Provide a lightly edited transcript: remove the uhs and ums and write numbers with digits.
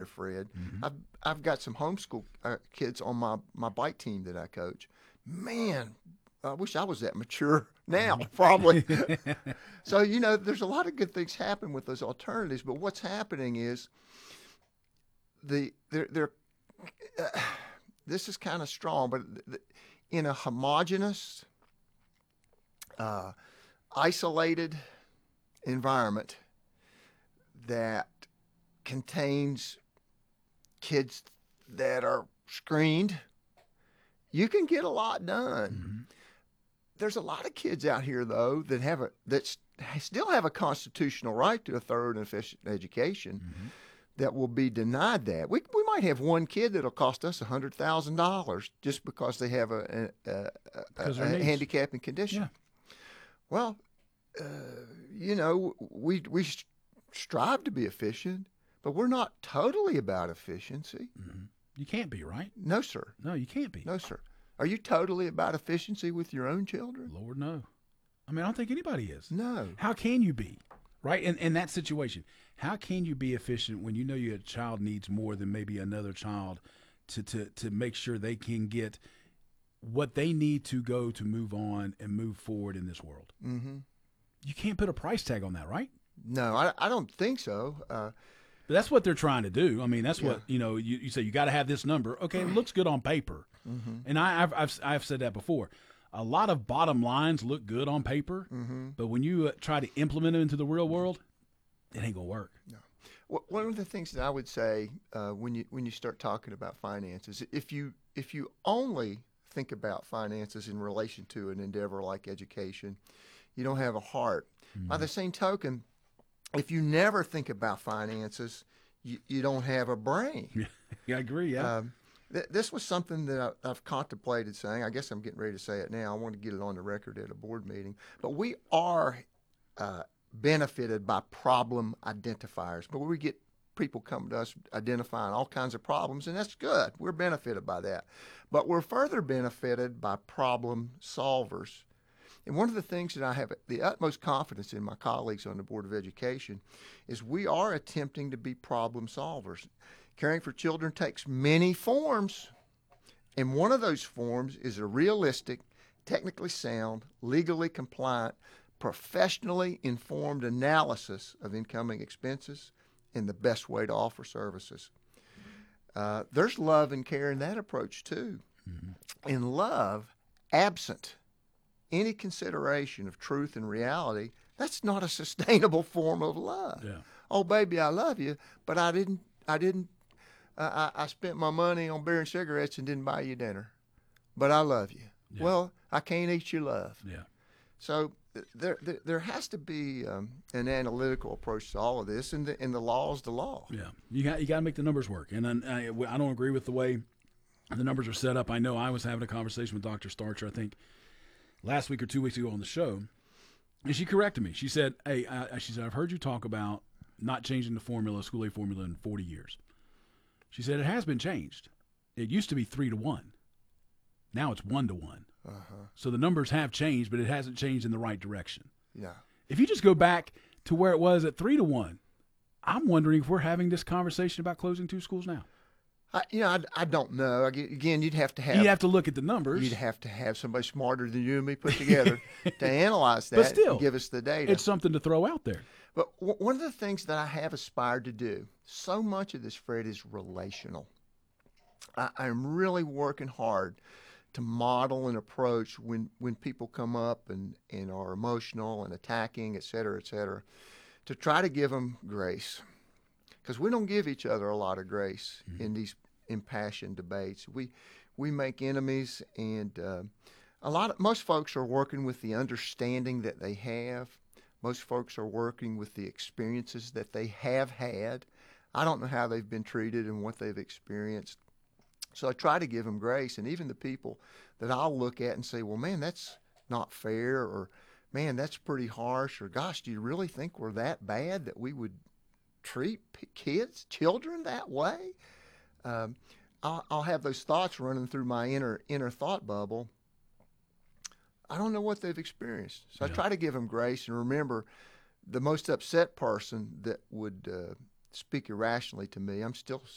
Fred. Mm-hmm. I've got some homeschool kids on my bike team that I coach. Man, I wish I was that mature now, probably. So, there's a lot of good things happen with those alternatives, but what's happening is they're this is kind of strong, but in a homogenous, isolated environment that contains kids that are screened, you can get a lot done. Mm-hmm. There's a lot of kids out here, though, that still have a constitutional right to a thorough and efficient education Mm-hmm. that will be denied that. We might have one kid that'll cost us $100,000 just because they have a handicapping condition. Yeah. Well, we strive to be efficient, but we're not totally about efficiency. Mm-hmm. You can't be, right? No, sir. No, you can't be. No, sir. Are you totally about efficiency with your own children? Lord, no. I mean, I don't think anybody is. No. How can you be, right? In that situation, how can you be efficient when you know your child needs more than maybe another child to make sure they can get what they need to go to move on and move forward in this world? Mm-hmm. You can't put a price tag on that, right? No, I don't think so. But that's what they're trying to do. I mean, that's Yeah. what, you say you got to have this number. Okay, it looks good on paper. Mm-hmm. And I've said that before. A lot of bottom lines look good on paper, Mm-hmm. but when you try to implement them into the real world, it ain't going to work. One of the things that I would say when you start talking about finances, if you only think about finances in relation to an endeavor like education, you don't have a heart. Mm-hmm. By the same token, if you never think about finances, you don't have a brain. Yeah, I agree. Yeah. This was something that I've contemplated saying. I guess I'm getting ready to say it now. I want to get it on the record at a board meeting. But we are benefited by problem identifiers. But we get people come to us identifying all kinds of problems, and that's good. We're benefited by that. But we're further benefited by problem solvers. And one of the things that I have the utmost confidence in my colleagues on the Board of Education is we are attempting to be problem solvers. Caring for children takes many forms, and one of those forms is a realistic, technically sound, legally compliant, professionally informed analysis of incoming expenses and the best way to offer services. There's love and care in that approach, too. Mm-hmm. In love, absent any consideration of truth and reality, that's not a sustainable form of love. Yeah. Oh, baby, I love you, but I spent my money on beer and cigarettes and didn't buy you dinner, but I love you. Yeah. Well, I can't eat your love. Yeah. So there has to be an analytical approach to all of this, and the law is the law. Yeah. You got to make the numbers work. And I don't agree with the way the numbers are set up. I know I was having a conversation with Dr. Starcher, I think, last week or 2 weeks ago on the show, and she corrected me. She said, "Hey, she said, I've heard you talk about not changing the formula, school aid formula, in 40 years. She said, it has been changed. It used to be 3-to-1. Now it's 1-to-1. Uh-huh. So the numbers have changed, but it hasn't changed in the right direction. Yeah. If you just go back to where it was at 3-to-1, I'm wondering if we're having this conversation about closing 2 schools now. I don't know. Again, you'd have to look at the numbers. You'd have to have somebody smarter than you and me put together to analyze that But still, and give us the data. It's something to throw out there. But one of the things that I have aspired to do, so much of this, Fred, is relational. I'm really working hard to model an approach when people come up and are emotional and attacking, et cetera, to try to give them grace. Because we don't give each other a lot of grace in these impassioned debates. We make enemies, and most folks are working with the understanding that they have. Most folks are working with the experiences that they have had. I don't know how they've been treated and what they've experienced. So I try to give them grace, and even the people that I'll look at and say, well, man, that's not fair, or man, that's pretty harsh, or gosh, do you really think we're that bad that we would treat children that way? I'll have those thoughts running through my inner thought bubble. I don't know what they've experienced. So I try to give them grace, and remember, the most upset person that would speak irrationally to me, I'm still